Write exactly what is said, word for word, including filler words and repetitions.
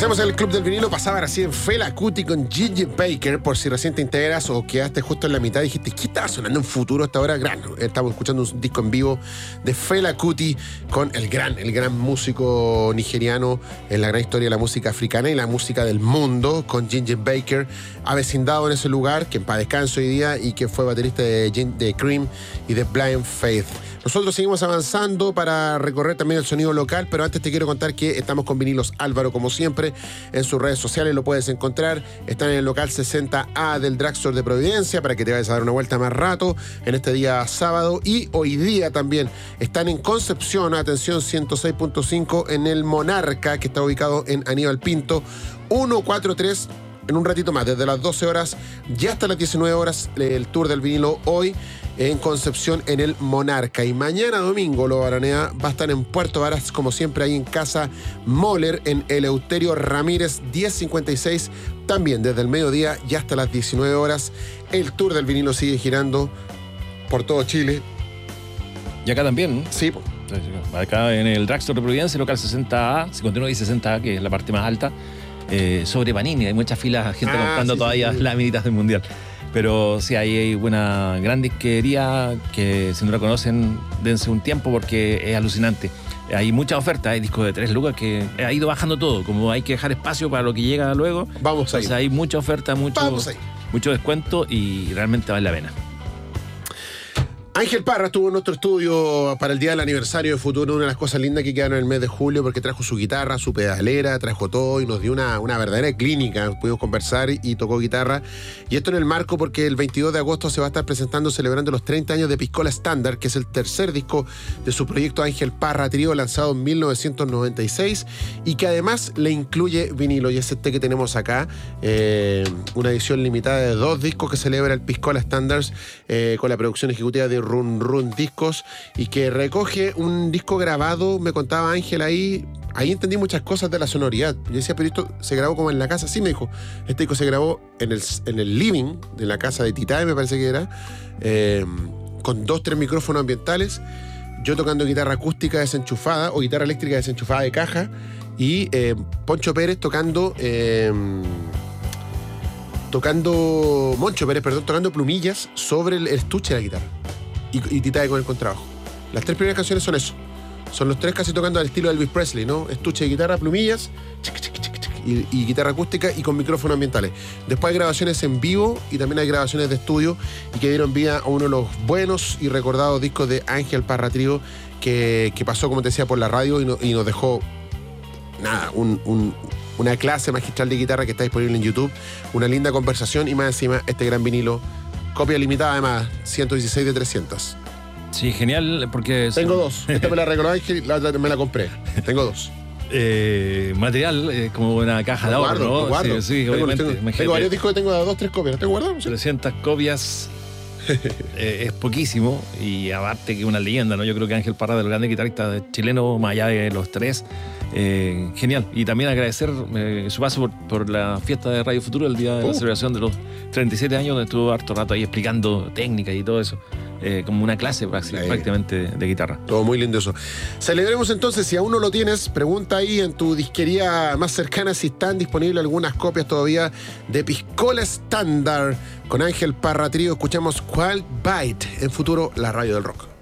Hacemos el Club del Vinilo. Pasaba recién Fela Kuti con Ginger Baker. Por si recién te integras o quedaste justo en la mitad y dijiste, ¿qué estaba sonando en Futuro hasta ahora? Gran. Estamos escuchando un disco en vivo de Fela Kuti con el gran, el gran músico nigeriano en la gran historia de la música africana y la música del mundo, con Ginger Baker, avecindado en ese lugar, que en paz descanse hoy día y que fue baterista de, de Cream y de Blind Faith. Nosotros seguimos avanzando para recorrer también el sonido local, pero antes te quiero contar que estamos con Vinilos Álvaro, como siempre, en sus redes sociales lo puedes encontrar. Están en el local sesenta A del Drugstore de Providencia para que te vayas a dar una vuelta más rato en este día sábado. Y hoy día también están en Concepción, atención, ciento seis punto cinco, en el Monarca, que está ubicado en Aníbal Pinto, ciento cuarenta y tres. En un ratito más, desde las doce horas y hasta las diecinueve horas, el Tour del Vinilo hoy en Concepción, en el Monarca. Y mañana domingo, lo Baranea, va a estar en Puerto Varas, como siempre, ahí en Casa Moller, en Eleuterio Ramírez diez cincuenta y seis. También desde el mediodía y hasta las diecinueve horas, el Tour del Vinilo sigue girando por todo Chile. Y acá también, ¿no? Sí, pues. Acá en el Drugstore de Providencia, local sesenta A, cincuenta y uno y sesenta A, que es la parte más alta. Eh, sobre Panini, hay muchas filas, gente ah, comprando sí, todavía sí, sí. las minitas del Mundial. Pero sí, ahí hay buena gran disquería que si no la conocen, dense un tiempo porque es alucinante. Hay mucha oferta, hay discos de tres lucas que ha ido bajando todo, como hay que dejar espacio para lo que llega luego. Vamos ahí. Entonces hay mucha oferta, mucho, mucho descuento y realmente vale la pena. Ángel Parra estuvo en nuestro estudio para el día del aniversario de Futuro, una de las cosas lindas que quedaron en el mes de julio, porque trajo su guitarra, su pedalera, trajo todo y nos dio una, una verdadera clínica. Pudimos conversar y tocó guitarra. Y esto en el marco porque el veintidós de agosto se va a estar presentando, celebrando los treinta años de Piscola Standard, que es el tercer disco de su proyecto Ángel Parra Trío, lanzado en mil novecientos noventa y seis, y que además le incluye vinilo. Y es este que tenemos acá, eh, una edición limitada de dos discos que celebra el Piscola Standards, eh, con la producción ejecutiva de Run Run Discos, y que recoge un disco grabado. Me contaba Ángel ahí, ahí entendí muchas cosas de la sonoridad. Yo decía, pero esto se grabó como en la casa. Sí, me dijo, este disco se grabó en el, en el living de la casa de Titae, me parece que era, eh, con dos, tres micrófonos ambientales, yo tocando guitarra acústica desenchufada o guitarra eléctrica desenchufada de caja, y eh, Poncho Pérez tocando eh, tocando Moncho Pérez, perdón, tocando plumillas sobre el estuche de la guitarra. Y, y Titae con el contrabajo. Las tres primeras canciones son eso. Son los tres casi tocando al estilo de Elvis Presley, ¿no? Estuche de guitarra, plumillas, chic, chic, chic, chic, y, y guitarra acústica y con micrófonos ambientales. Después hay grabaciones en vivo y también hay grabaciones de estudio, y que dieron vida a uno de los buenos y recordados discos de Ángel Parra Trío, que, que pasó, como te decía, por la radio y, no, y nos dejó nada, un, un, una clase magistral de guitarra que está disponible en YouTube, una linda conversación y más encima este gran vinilo. Copia limitada además, ciento dieciséis de trescientos. Sí, genial, porque... Tengo dos. Esta me la regaló y la otra me la compré. Tengo dos. Eh, material, eh, como una caja de ahorro, ¿no? Guardo. Sí, sí, tengo, obviamente. Tengo, tengo varios discos que tengo de dos, tres copias. ¿Te guardas? trescientas copias eh, es poquísimo, y aparte que una leyenda, ¿no? Yo creo que Ángel Parra, de los grandes guitarristas chilenos, más allá de los tres, eh, genial. Y también agradecer eh, su paso por, por la fiesta de Radio Futuro, el día de uh. la celebración de los treinta y siete años, donde estuvo harto rato ahí explicando técnica y todo eso. Eh, como una clase prácticamente de, de guitarra. Todo muy lindo eso. Celebremos entonces, si aún no lo tienes, pregunta ahí en tu disquería más cercana si están disponibles algunas copias todavía de Piscola Standard con Ángel Parra Trío. Escuchamos Wild Bite en Futuro, la radio del rock.